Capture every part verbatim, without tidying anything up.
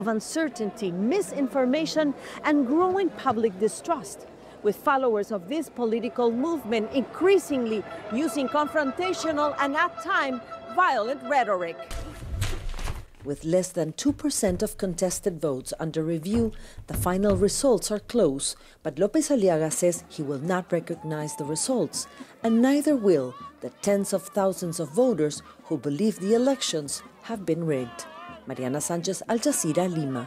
of uncertainty, misinformation, and growing public distrust, with followers of this political movement increasingly using confrontational and at times violent rhetoric. With less than two percent of contested votes under review, the final results are close, but López Aliaga says he will not recognize the results, and neither will the tens of thousands of voters who believe the elections have been rigged. Mariana Sanchez, Al Jazeera, Lima.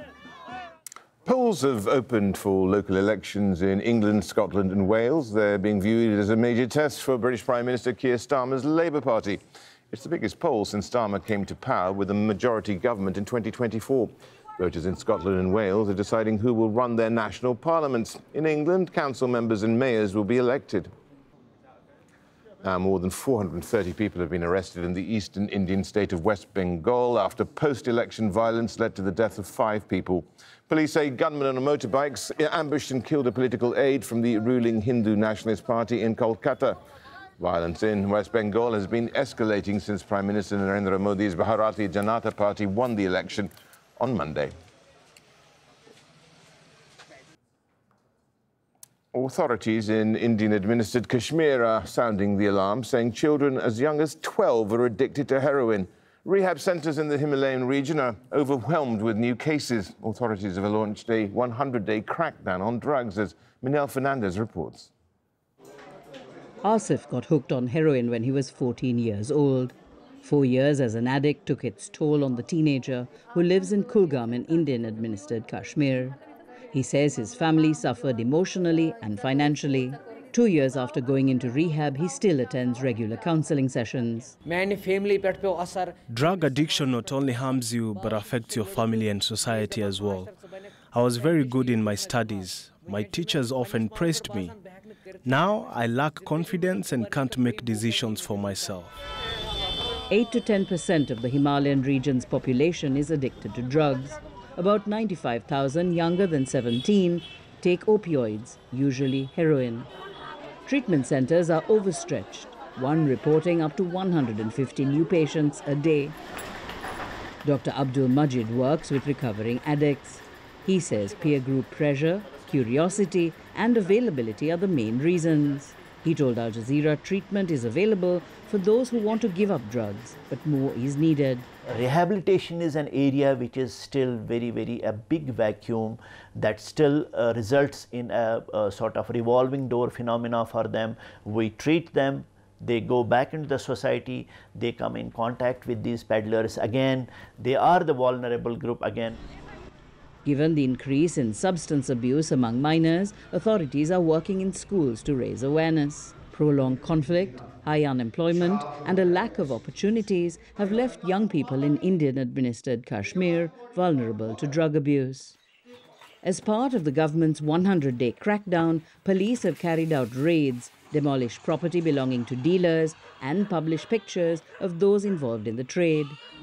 Polls have opened for local elections in England, Scotland and Wales. They're being viewed as a major test for British Prime Minister Keir Starmer's Labour Party. It's the biggest poll since Starmer came to power with a majority government in twenty twenty-four. Voters in Scotland and Wales are deciding who will run their national parliaments. In England, council members and mayors will be elected. Now, more than four hundred thirty people have been arrested in the eastern Indian state of West Bengal after post-election violence led to the death of five people. Police say gunmen on motorbikes ambushed and killed a political aide from the ruling Hindu Nationalist Party in Kolkata. Violence in West Bengal has been escalating since Prime Minister Narendra Modi's Bharatiya Janata Party won the election on Monday. Authorities in Indian-administered Kashmir are sounding the alarm, saying children as young as twelve are addicted to heroin. Rehab centres in the Himalayan region are overwhelmed with new cases. Authorities have launched a one hundred day crackdown on drugs, as Minel Fernandez reports. Asif got hooked on heroin when he was fourteen years old. Four years as an addict took its toll on the teenager who lives in Kulgam in Indian-administered Kashmir. He says his family suffered emotionally and financially. Two years after going into rehab, he still attends regular counseling sessions. Drug addiction not only harms you, but affects your family and society as well. I was very good in my studies. My teachers often praised me. Now I lack confidence and can't make decisions for myself. eight to ten percent of the Himalayan region's population is addicted to drugs. About ninety-five thousand younger than seventeen take opioids, usually heroin. Treatment centers are overstretched, one reporting up to one hundred fifty new patients a day. Doctor Abdul Majid works with recovering addicts. He says peer group pressure, curiosity and availability are the main reasons. He told Al Jazeera treatment is available for those who want to give up drugs, but more is needed. Rehabilitation is an area which is still very, very a big vacuum that still uh, results in a, a sort of revolving door phenomena for them. We treat them, they go back into the society, they come in contact with these peddlers again, they are the vulnerable group again. Given the increase in substance abuse among minors, authorities are working in schools to raise awareness. Prolonged conflict, high unemployment and a lack of opportunities have left young people in Indian-administered Kashmir vulnerable to drug abuse. As part of the government's one hundred day crackdown, police have carried out raids, demolished property belonging to dealers and published pictures of those involved in the trade.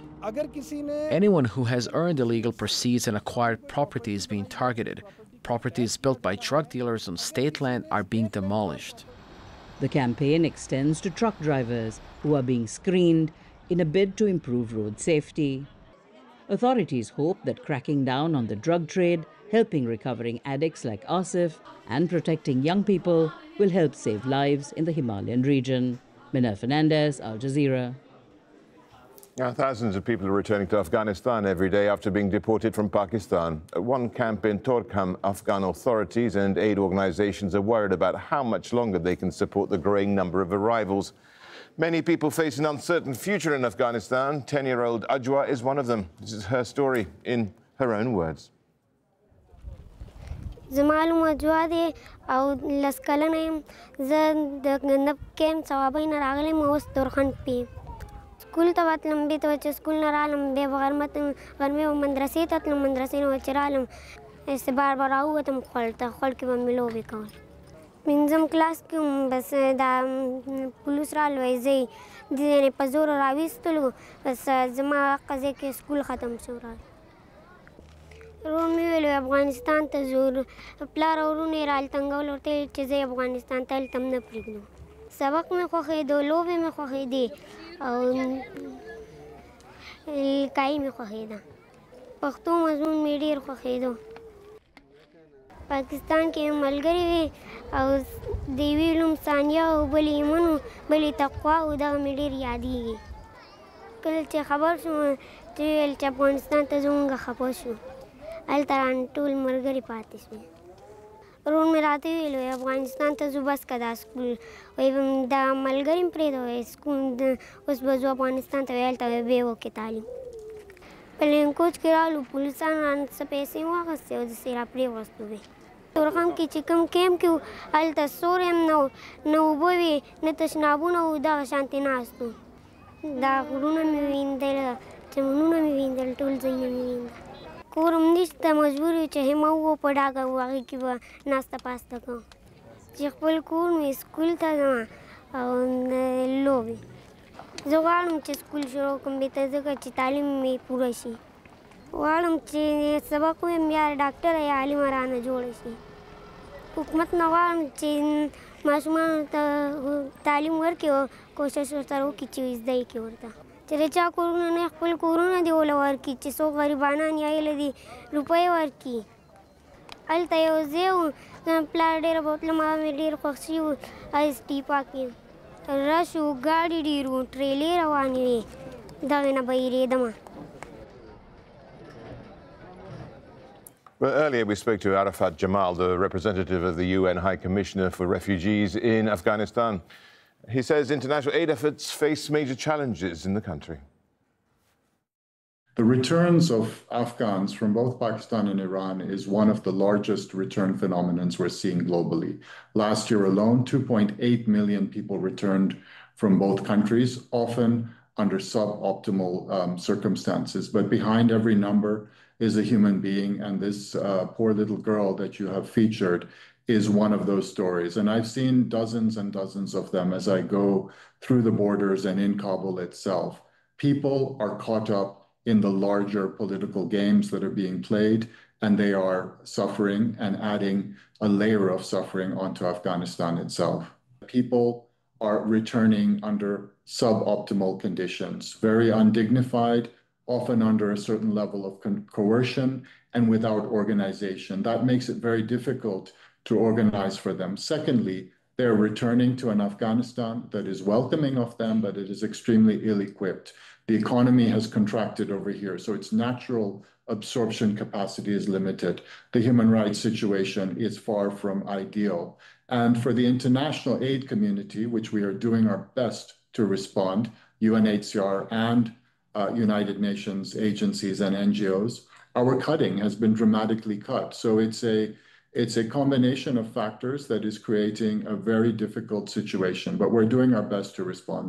Anyone who has earned illegal proceeds and acquired property is being targeted. Properties built by drug dealers on state land are being demolished. The campaign extends to truck drivers who are being screened in a bid to improve road safety. Authorities hope that cracking down on the drug trade, helping recovering addicts like Asif and protecting young people will help save lives in the Himalayan region. Minel Fernandez, Al Jazeera. Now, thousands of people are returning to Afghanistan every day after being deported from Pakistan. At one camp in Torkham, Afghan authorities and aid organizations are worried about how much longer they can support the growing number of arrivals. Many people face an uncertain future in Afghanistan. ten-year-old Ajwa is one of them. This is her story in her own words. School तवातलम भी तो बच्चे school न रालम बेवगर मत घर में वो मदरसे ततलम मदरसे न बच्चे रालम ऐसे बार बार आऊँ तो मुखलता खल के बम मिलो भी कौन मिंजम क्लास के बस दा पुलिस राल वैसे जिन्हें पजोर और आविस तो लो बस जमा कज़े के स्कूल ख़त्म से राल रोमी वाले अफ़गानिस्तान तज़ूर प्लार और उन्हें राल तंगल और तेल चीज़ें अफ़गानिस्तान तेल तमने प्रिगनो सबक में खोखे दो लोबे में खोखे दे और काई में खोखे दा پښتو مضمون مې ډېر خوښېدو. پاکستان کې ملګري وي او د یوې نوم ثانیه او بل ایمن و بل تقوا او دغه مې ډېر یادېږي. کله چې خبر شوم چې ویل چې افغانستان ته ځو موږ خفه شو. هلته رانه ټول ملګري پاتې شوي. ورور مې راته ویل وایي افغانستان ته ځو بس که دا سکول وایي دا ملګري مې پرېږده وایي سکول اوس به ځو افغانستان ته وایي هلته بیا وکړې تعلیم. پلین کوچ کې رالو پولیسانو رانه څه پیسې واخیستې او داسې راپرېوستو وې. تورخم کې چې کوم کیمپ کې وو هلته سوری هم نه و نه اوبه وې نه تشنابونه وو دغه شانتې ناست وو. دا غرونه مې ویندل چمنونه مې ویندل ټول ځایونه مې ویندل. کور هم نشته مجبور یو چې همه وو په ډاګه وو هغې کې به ناسته پاسته کوم چې خپل کور مې سکول ته ځم او لوبې. زه غواړم چې سکول شروع کړم بېرته ځکه چې تعلیم مې پوره شي. غواړم چې سبق ووایم یا ډاکټره یا عالمه رانه جوړه شي. حکومت نه غواړم چې ماشومانو ته تعلیم ورکړي او کوشش ورسره وکړي چې زده یې کړي ورته. چې د چا کورونه نه خپل کورونه دې وله ورکړي چې څوک غریبانان یا یې له دې روپۍ ورکړي. هلته یو ځای و زما پلار ډېره بوتله ما مې ډېر خوښ شوي وو ایس ټي پارک کې رش و ګاډي ډېر وو ټرېلې روانې وې دغې نه به هېرېدمه. Well, earlier we spoke to Arafat Jamal, the representative of the U N High Commissioner for Refugees in Afghanistan. He says international aid efforts face major challenges in the country. The returns of Afghans from both Pakistan and Iran is one of the largest return phenomena we're seeing globally. Last year alone, two point eight million people returned from both countries, often under suboptimal um, circumstances. But behind every number is a human being, and this uh, poor little girl that you have featured is one of those stories. And I've seen dozens and dozens of them as I go through the borders and in Kabul itself. People are caught up in the larger political games that are being played, and they are suffering and adding a layer of suffering onto Afghanistan itself. People are returning under suboptimal conditions, very undignified, often under a certain level of coercion and without organization. That makes it very difficult to organize for them. Secondly, they're returning to an Afghanistan that is welcoming of them, but it is extremely ill-equipped. The economy has contracted over here, so its natural absorption capacity is limited. The human rights situation is far from ideal. And for the international aid community, which we are doing our best to respond, U N H C R and uh, United Nations agencies and N G Os, our cutting has been dramatically cut. So it's a It's a combination of factors that is creating a very difficult situation, but we're doing our best to respond.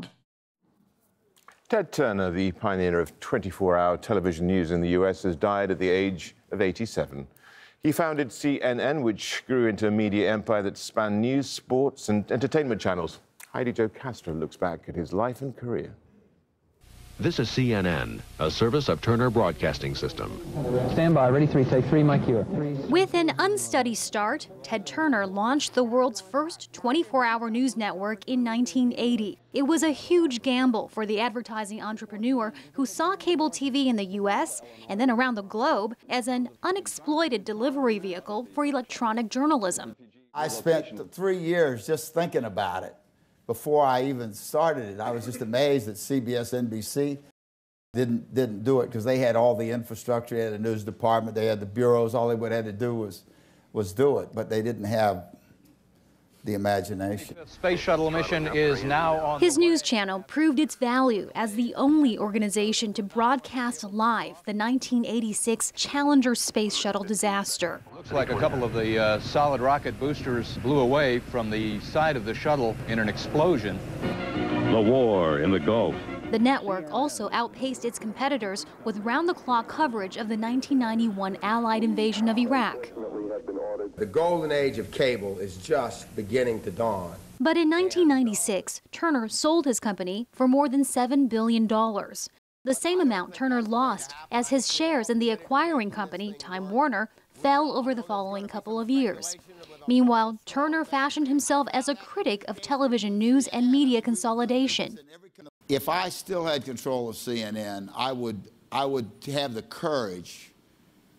Ted Turner, the pioneer of twenty-four hour television news in the U S, has died at the age of eighty-seven. He founded C N N, which grew into a media empire that spanned news, sports and entertainment channels. Heidi Jo Castro looks back at his life and career. This is C N N, a service of Turner Broadcasting System. Stand by, ready, three, take three, Mike Hewer. With an unsteady start, Ted Turner launched the world's first twenty-four hour news network in nineteen eighty. It was a huge gamble for the advertising entrepreneur who saw cable T V in the U S and then around the globe as an unexploited delivery vehicle for electronic journalism. I spent three years just thinking about it. Before I even started it, I was just amazed that C B S N B C didn't didn't do it because they had all the infrastructure, they had a news department, they had the bureaus. All they would have to do was was do it, but they didn't have the imagination. The space shuttle mission is now on. His news channel proved its value as the only organization to broadcast live the nineteen eighty-six Challenger space shuttle disaster. Looks like a couple of the uh, solid rocket boosters blew away from the side of the shuttle in an explosion. The war in the Gulf. The network also outpaced its competitors with round-the-clock coverage of the nineteen ninety-one Allied invasion of Iraq. The golden age of cable is just beginning to dawn. But in nineteen ninety-six, Turner sold his company for more than seven billion dollars. The same amount Turner lost as his shares in the acquiring company, Time Warner, fell over the following couple of years. Meanwhile, Turner fashioned himself as a critic of television news and media consolidation. If I still had control of C N N, I would, I would have the courage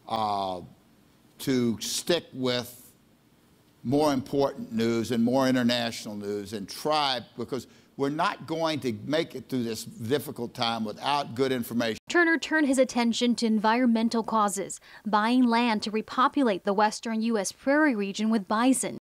uh, to stick with more important news and more international news and try, because we're not going to make it through this difficult time without good information. Turner turned his attention to environmental causes, buying land to repopulate the western U S prairie region with bison.